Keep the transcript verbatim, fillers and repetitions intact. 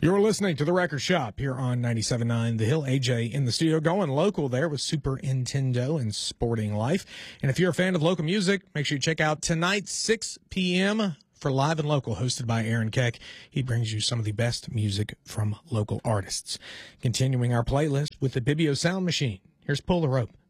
You're listening to The Record Shop here on ninety-seven point nine The Hill. A J in the studio, going local there with Super Nintendo and Sporting Life. And if you're a fan of local music, make sure you check out tonight, six p.m. for Live and Local, hosted by Aaron Keck. He brings you some of the best music from local artists. Continuing our playlist with the Bibio Sound Machine. Here's Pull the Rope.